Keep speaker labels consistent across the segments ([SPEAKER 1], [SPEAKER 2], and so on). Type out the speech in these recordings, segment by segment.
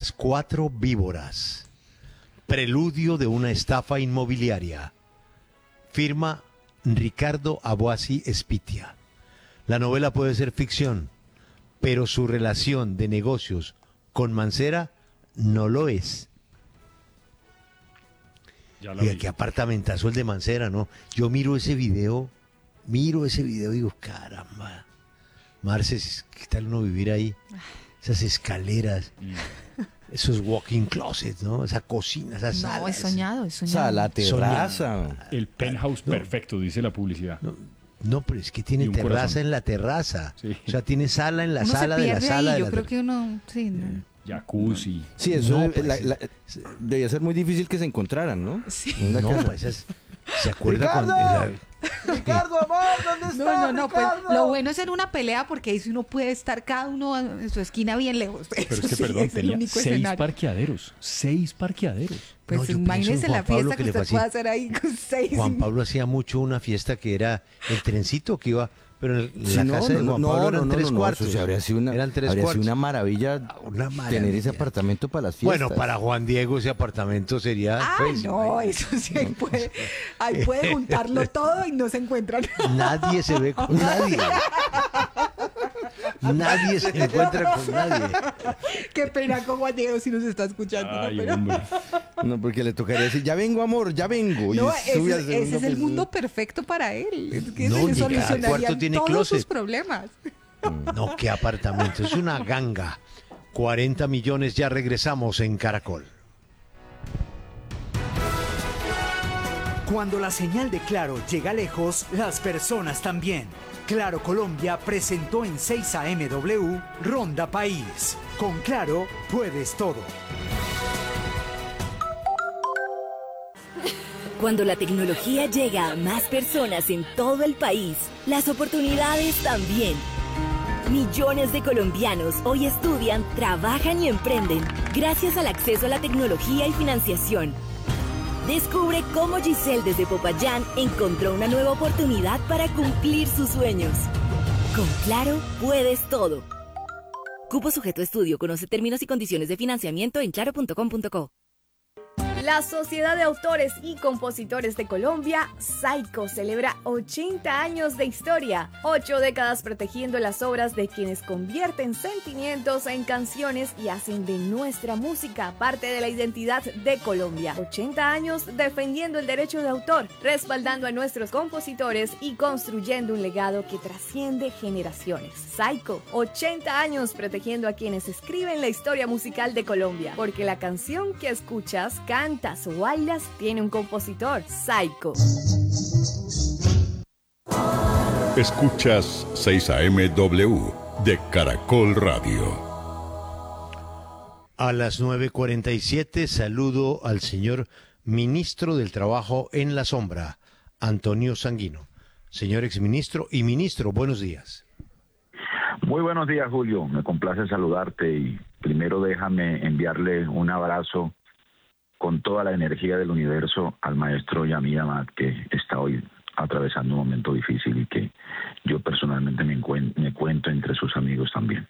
[SPEAKER 1] Las cuatro víboras. Preludio de una estafa inmobiliaria. Firma Ricardo Aboasi Espitia. La novela puede ser ficción, pero su relación de negocios con Mancera no lo es. Y qué apartamentazo el de Mancera, ¿no? Yo miro ese video y digo, caramba, Marce, ¿qué tal uno vivir ahí? Esas escaleras, esos walk-in closets, ¿no? Esa cocina, esas salas.
[SPEAKER 2] No, es soñado.
[SPEAKER 3] O sea, la terraza.
[SPEAKER 4] El penthouse perfecto, dice la publicidad.
[SPEAKER 1] No, pero es que tiene terraza
[SPEAKER 4] corazón
[SPEAKER 1] en la terraza.
[SPEAKER 4] Sí.
[SPEAKER 1] O sea, tiene sala en la
[SPEAKER 2] Uno
[SPEAKER 1] sala
[SPEAKER 2] se
[SPEAKER 1] de la
[SPEAKER 2] pierde
[SPEAKER 1] sala.
[SPEAKER 2] ahí,
[SPEAKER 1] de
[SPEAKER 2] yo
[SPEAKER 1] la
[SPEAKER 2] creo que uno, sí, no.
[SPEAKER 4] Jacuzzi.
[SPEAKER 3] Sí, eso
[SPEAKER 1] No, pues,
[SPEAKER 3] debía ser muy difícil que se encontraran, ¿no?
[SPEAKER 2] Sí.
[SPEAKER 3] Una
[SPEAKER 1] No,
[SPEAKER 3] casa.
[SPEAKER 1] pues ¿se acuerda
[SPEAKER 3] ¡Ricardo! Ricardo, amor, ¿dónde está?
[SPEAKER 2] No, pues
[SPEAKER 3] Ricardo?
[SPEAKER 2] lo bueno es en una pelea porque ahí sí uno puede estar cada uno en su esquina bien lejos.
[SPEAKER 4] Pero es que,
[SPEAKER 2] Eso sí,
[SPEAKER 4] perdón,
[SPEAKER 2] es el
[SPEAKER 4] tenía
[SPEAKER 2] único
[SPEAKER 4] 6
[SPEAKER 2] escenario.
[SPEAKER 4] parqueaderos. 6 parqueaderos.
[SPEAKER 2] Pues
[SPEAKER 1] No, yo
[SPEAKER 2] imagínese
[SPEAKER 1] pienso en
[SPEAKER 2] la
[SPEAKER 1] Juan Pablo
[SPEAKER 2] fiesta que
[SPEAKER 1] que le
[SPEAKER 2] usted puede
[SPEAKER 1] fascina.
[SPEAKER 2] hacer ahí con 6.
[SPEAKER 1] Juan Pablo hacía mucho una fiesta que era el trencito que iba, pero en
[SPEAKER 3] Sí,
[SPEAKER 1] la
[SPEAKER 3] no,
[SPEAKER 1] casa de
[SPEAKER 3] no,
[SPEAKER 1] Juan
[SPEAKER 3] no,
[SPEAKER 1] Pablo
[SPEAKER 3] no,
[SPEAKER 1] eran
[SPEAKER 3] no,
[SPEAKER 1] tres
[SPEAKER 3] no,
[SPEAKER 1] cuartos.
[SPEAKER 3] eso sí habría sido
[SPEAKER 1] Eran tres
[SPEAKER 3] habría sido
[SPEAKER 1] cuartos.
[SPEAKER 3] una maravilla,
[SPEAKER 1] Una maravilla.
[SPEAKER 3] tener ese apartamento para las fiestas.
[SPEAKER 1] Bueno, para Juan Diego ese apartamento sería...
[SPEAKER 2] Ah,
[SPEAKER 1] pues,
[SPEAKER 2] no, eso sí, ahí puede juntarlo todo y no se encuentran.
[SPEAKER 1] Nadie se ve con nadie. Nadie se encuentra con nadie.
[SPEAKER 2] Qué pena con Juan Diego si nos está escuchando.
[SPEAKER 4] Ay,
[SPEAKER 2] pero...
[SPEAKER 4] hombre.
[SPEAKER 3] No, porque le tocaría decir, ya vengo, amor, ya vengo.
[SPEAKER 2] No,
[SPEAKER 3] y sube al
[SPEAKER 2] ese
[SPEAKER 3] segundo
[SPEAKER 2] es el
[SPEAKER 3] piso.
[SPEAKER 2] mundo perfecto para él. Es que
[SPEAKER 1] No,
[SPEAKER 2] se
[SPEAKER 1] ni cada
[SPEAKER 2] solucionarían
[SPEAKER 1] cuarto tiene
[SPEAKER 2] todos
[SPEAKER 1] closet.
[SPEAKER 2] sus problemas.
[SPEAKER 1] No, qué apartamento. Es una ganga. 40 millones, ya regresamos en Caracol.
[SPEAKER 5] Cuando la señal de Claro llega lejos, las personas también. Claro Colombia presentó en 6 AMW Ronda País. Con Claro puedes todo.
[SPEAKER 6] Cuando la tecnología llega a más personas en todo el país, las oportunidades también. Millones de colombianos hoy estudian, trabajan y emprenden gracias al acceso a la tecnología y financiación. Descubre cómo Giselle desde Popayán encontró una nueva oportunidad para cumplir sus sueños. Con Claro, puedes todo. Cupo sujeto a estudio. Conoce términos y condiciones de financiamiento en claro.com.co.
[SPEAKER 7] La Sociedad de Autores y Compositores de Colombia, SAICO, celebra 80 años de historia, 8 décadas protegiendo las obras de quienes convierten sentimientos en canciones y hacen de nuestra música parte de la identidad de Colombia. 80 años defendiendo el derecho de autor, respaldando a nuestros compositores y construyendo un legado que trasciende generaciones. SAICO, 80 años protegiendo a quienes escriben la historia musical de Colombia, porque la canción que escuchas, cantas o bailas tiene un compositor. SAICO.
[SPEAKER 8] Escuchas 6 AMW de Caracol Radio.
[SPEAKER 1] A las 9:47 saludo al señor ministro del Trabajo en la Sombra, Antonio Sanguino. Señor exministro y ministro, buenos días.
[SPEAKER 9] Muy buenos días, Julio. Me complace saludarte y primero déjame enviarle un abrazo con toda la energía del universo al maestro Yamil Amad, que está hoy atravesando un momento difícil y que yo personalmente me cuento entre sus amigos también.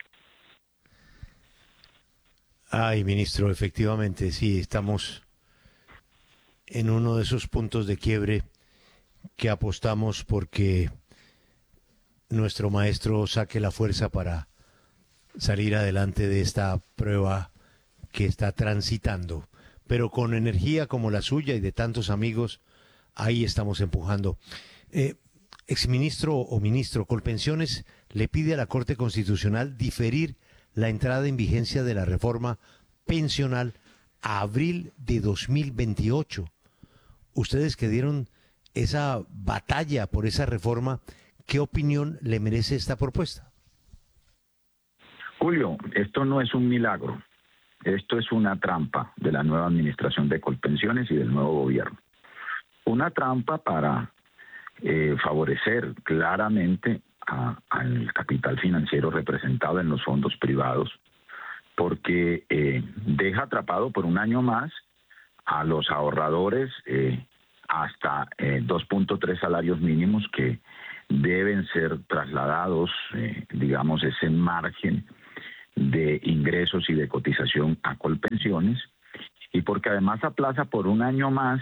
[SPEAKER 1] Ay, ministro, efectivamente, sí, estamos en uno de esos puntos de quiebre que apostamos porque nuestro maestro saque la fuerza para salir adelante de esta prueba que está transitando. Pero con energía como la suya y de tantos amigos, ahí estamos empujando. Exministro o ministro, Colpensiones le pide a la Corte Constitucional diferir la entrada en vigencia de la reforma pensional a abril de 2028. Ustedes que dieron esa batalla por esa reforma, ¿qué opinión le merece esta propuesta?
[SPEAKER 9] Julio, esto no es un milagro. Esto es una trampa de la nueva administración de Colpensiones y del nuevo gobierno. Una trampa para favorecer claramente al capital financiero representado en los fondos privados, porque deja atrapado por un año más a los ahorradores hasta 2.3 salarios mínimos que deben ser trasladados, digamos, ese margen de ingresos y de cotización a Colpensiones, y porque además aplaza por un año más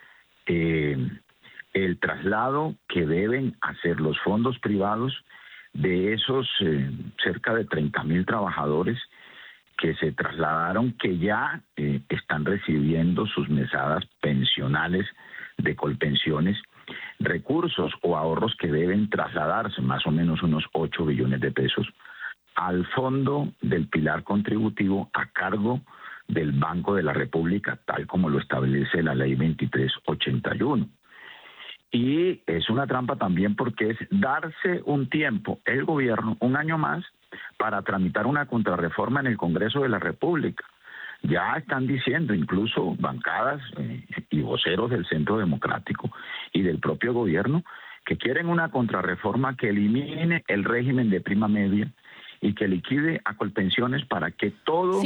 [SPEAKER 9] el traslado que deben hacer los fondos privados de esos cerca de 30.000 trabajadores que se trasladaron, que ya están recibiendo sus mesadas pensionales de Colpensiones, recursos o ahorros que deben trasladarse, más o menos unos 8 billones de pesos, al fondo del pilar contributivo a cargo del Banco de la República, tal como lo establece la Ley 2381. Y es una trampa también porque es darse un tiempo, el gobierno, un año más, para tramitar una contrarreforma en el Congreso de la República. Ya están diciendo, incluso bancadas y voceros del Centro Democrático y del propio gobierno, que quieren una contrarreforma que elimine el régimen de prima media y que liquide a Colpensiones para que todo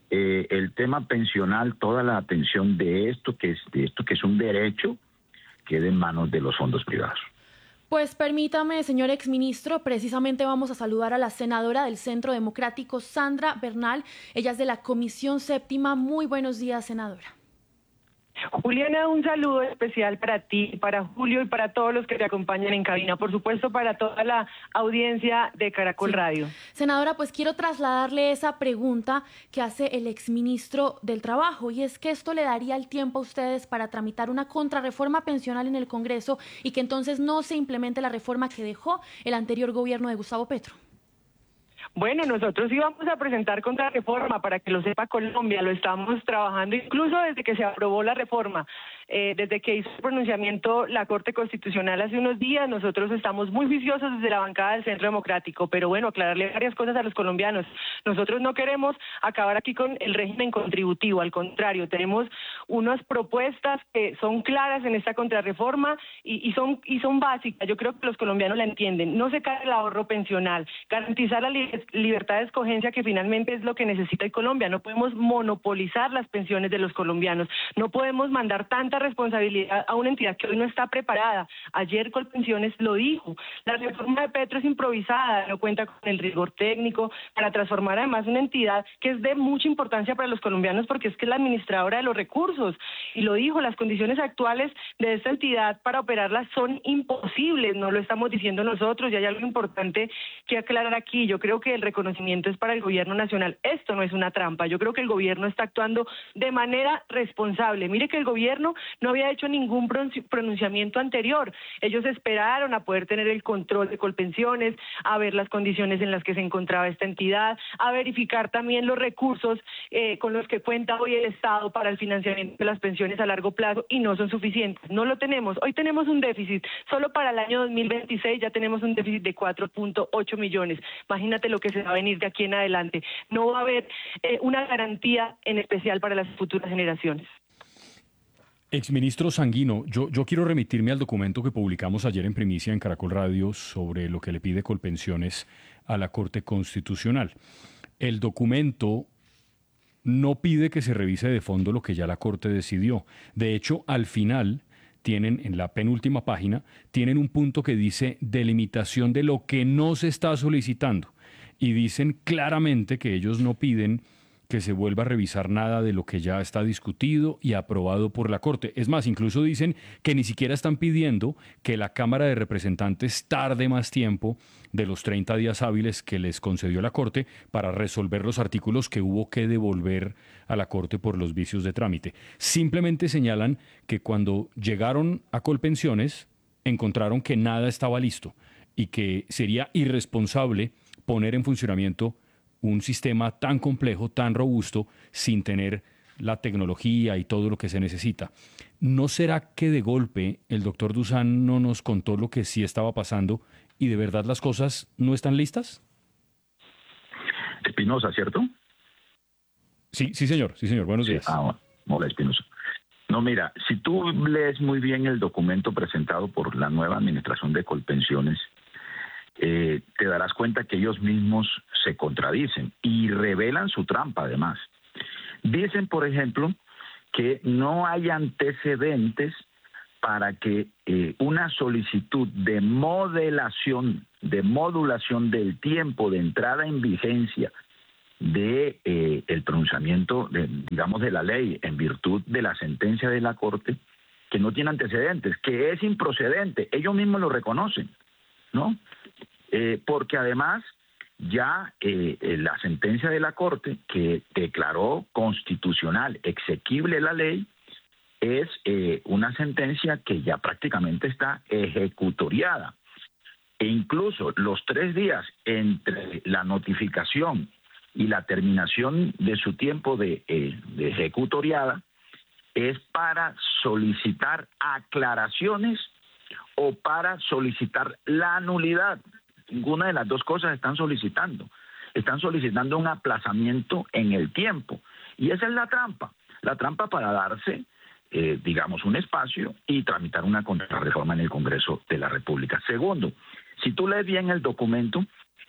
[SPEAKER 9] el tema pensional, toda la atención de esto que es un derecho, quede en manos de los fondos privados.
[SPEAKER 10] Pues permítame, señor exministro, precisamente vamos a saludar a la senadora del Centro Democrático, Sandra Bernal. Ella es de la Comisión Séptima. Muy buenos días, senadora.
[SPEAKER 11] Juliana, un saludo especial para ti, para Julio y para todos los que te acompañan en cabina, por supuesto para toda la audiencia de Caracol Radio.
[SPEAKER 10] Senadora, pues quiero trasladarle esa pregunta que hace el exministro del Trabajo, y es que esto le daría el tiempo a ustedes para tramitar una contrarreforma pensional en el Congreso y que entonces no se implemente la reforma que dejó el anterior gobierno de Gustavo Petro.
[SPEAKER 11] Bueno, nosotros íbamos a presentar contrarreforma, para que lo sepa Colombia, lo estamos trabajando incluso desde que se aprobó la reforma, desde que hizo el pronunciamiento la Corte Constitucional hace unos días. Nosotros estamos muy juiciosos desde la bancada del Centro Democrático, pero bueno, aclararle varias cosas a los colombianos. Nosotros no queremos acabar aquí con el régimen contributivo, al contrario, tenemos unas propuestas que son claras en esta contrarreforma y son básicas. Yo creo que los colombianos la entienden. No se cae el ahorro pensional, garantizar la libertad de escogencia, que finalmente es lo que necesita el Colombia. No podemos monopolizar las pensiones de los colombianos, no podemos mandar tanta responsabilidad a una entidad que hoy no está preparada. Ayer Colpensiones lo dijo, la reforma de Petro es improvisada, no cuenta con el rigor técnico para transformar además una entidad que es de mucha importancia para los colombianos, porque es que es la administradora de los recursos, y lo dijo, las condiciones actuales de esta entidad para operarla son imposibles, no lo estamos diciendo nosotros, y hay algo importante que aclarar aquí. Yo creo que el reconocimiento es para el gobierno nacional. Esto no es una trampa. Yo creo que el gobierno está actuando de manera responsable. Mire que el gobierno no había hecho ningún pronunciamiento anterior. Ellos esperaron a poder tener el control de Colpensiones, a ver las condiciones en las que se encontraba esta entidad, a verificar también los recursos con los que cuenta hoy el Estado para el financiamiento de las pensiones a largo plazo, y no son suficientes. No lo tenemos. Hoy tenemos un déficit. Solo para el año 2026 ya tenemos un déficit de 4.8 millones. Imagínate lo que se va a venir de aquí en adelante. No va a haber una garantía en especial para las futuras generaciones.
[SPEAKER 4] Exministro Sanguino, yo quiero remitirme al documento que publicamos ayer en primicia en Caracol Radio sobre lo que le pide Colpensiones a la Corte Constitucional. El documento no pide que se revise de fondo lo que ya la Corte decidió. De hecho, al final tienen, en la penúltima página, tienen un punto que dice delimitación de lo que no se está solicitando. Y dicen claramente que ellos no piden que se vuelva a revisar nada de lo que ya está discutido y aprobado por la Corte. Es más, incluso dicen que ni siquiera están pidiendo que la Cámara de Representantes tarde más tiempo de los 30 días hábiles que les concedió la Corte para resolver los artículos que hubo que devolver a la Corte por los vicios de trámite. Simplemente señalan que cuando llegaron a Colpensiones encontraron que nada estaba listo y que sería irresponsable poner en funcionamiento un sistema tan complejo, tan robusto, sin tener la tecnología y todo lo que se necesita. ¿No será que de golpe el doctor Dusan no nos contó lo que sí estaba pasando y de verdad las cosas no están listas?
[SPEAKER 9] Espinosa, ¿cierto?
[SPEAKER 4] Sí, señor. Buenos días.
[SPEAKER 9] Hola, Espinosa. No, mira, si tú lees muy bien el documento presentado por la nueva administración de Colpensiones, te darás cuenta que ellos mismos se contradicen y revelan su trampa además. Dicen, por ejemplo, que no hay antecedentes para que una solicitud de modulación del tiempo de entrada en vigencia de el pronunciamiento, digamos, de la ley en virtud de la sentencia de la Corte, que no tiene antecedentes, que es improcedente. Ellos mismos lo reconocen, ¿no? Porque además ya la sentencia de la Corte, que declaró constitucional, exequible la ley, es una sentencia que ya prácticamente está ejecutoriada. E incluso los 3 días entre la notificación y la terminación de su tiempo de ejecutoriada es para solicitar aclaraciones o para solicitar la nulidad. Ninguna de las dos cosas están solicitando. Están solicitando un aplazamiento en el tiempo. Y esa es la trampa para darse, digamos, un espacio y tramitar una contrarreforma en el Congreso de la República. Segundo, si tú lees bien el documento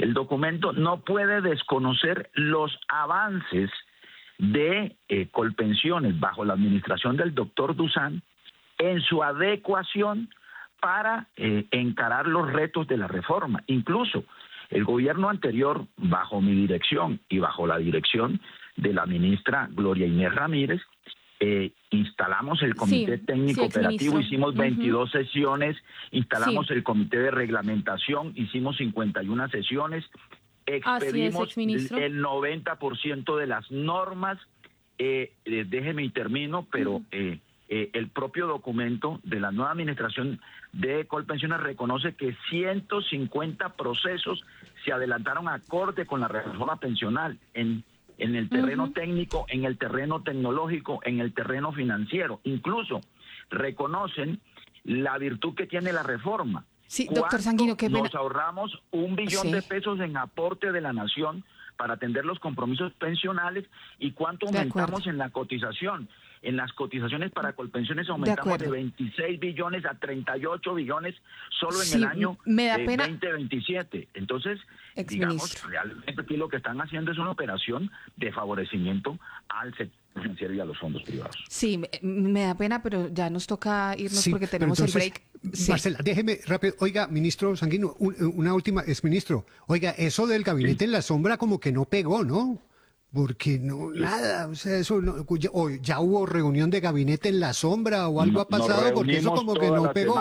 [SPEAKER 9] no puede desconocer los avances de Colpensiones bajo la administración del doctor Dusan en su adecuación para encarar los retos de la reforma. Incluso el gobierno anterior, bajo mi dirección y bajo la dirección de la ministra Gloria Inés Ramírez, instalamos el comité técnico operativo, hicimos 22 sesiones, instalamos el comité de reglamentación, hicimos 51 sesiones, expedimos el 90% de las normas. Déjeme y termino, pero el propio documento de la nueva administración de Colpensiones reconoce que 150 procesos se adelantaron acorde con la reforma pensional en el terreno técnico, en el terreno tecnológico, en el terreno financiero. Incluso reconocen la virtud que tiene la reforma.
[SPEAKER 2] Sí, doctor Sanguino, qué pena.
[SPEAKER 9] Nos ahorramos $1 billón de pesos en aporte de la nación para atender los compromisos pensionales y cuánto aumentamos en la cotización. En las cotizaciones para Colpensiones aumentamos de 26 billones a 38 billones solo en el año 2027. Entonces, digamos, realmente aquí lo que están haciendo es una operación de favorecimiento al sector financiero y a los fondos privados.
[SPEAKER 2] Sí, me da pena, pero ya nos toca irnos porque tenemos el break.
[SPEAKER 12] Sí. Marcela, déjeme rápido. Oiga, ministro Sanguino, una última, exministro. Oiga, eso del gabinete en la sombra como que no pegó, ¿no? Porque no, nada, o sea, eso no, ya hubo reunión de gabinete en la sombra o algo ha pasado, porque eso como que no pegó.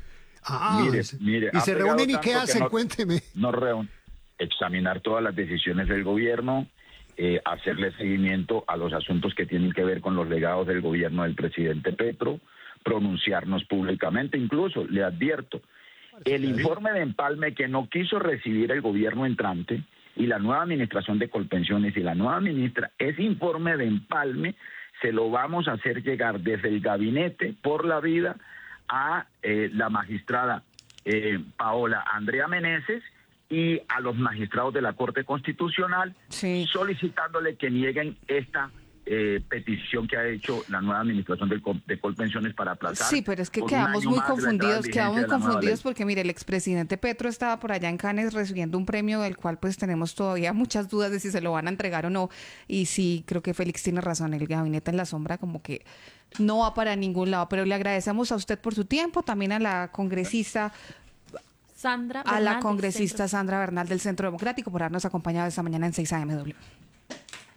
[SPEAKER 9] Mire,
[SPEAKER 12] y se reúnen y ¿qué hacen? Cuénteme.
[SPEAKER 9] Examinar todas las decisiones del gobierno, hacerle seguimiento a los asuntos que tienen que ver con los legados del gobierno del presidente Petro, pronunciarnos públicamente. Incluso le advierto, el informe de empalme que no quiso recibir el gobierno entrante y la nueva administración de Colpensiones y la nueva ministra, ese informe de empalme se lo vamos a hacer llegar desde el gabinete por la vida a la magistrada Paola Andrea Meneses y a los magistrados de la Corte Constitucional, solicitándole que nieguen esta petición que ha hecho la nueva administración de Colpensiones para aplazar.
[SPEAKER 2] Sí, pero es que quedamos muy confundidos, porque mire, el expresidente Petro estaba por allá en Cannes recibiendo un premio del cual pues tenemos todavía muchas dudas de si se lo van a entregar o no, y sí, creo que Félix tiene razón, el gabinete en la sombra como que no va para ningún lado, pero le agradecemos a usted por su tiempo, también a la congresista Sandra Bernal del Centro Democrático por habernos acompañado esta mañana en 6 AM.